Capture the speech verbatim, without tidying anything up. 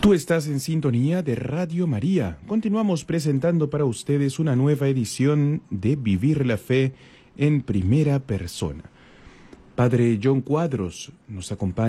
Tú estás en sintonía de Radio María. Continuamos presentando para ustedes una nueva edición de Vivir la Fe en Primera Persona. Padre John Cuadros nos acompaña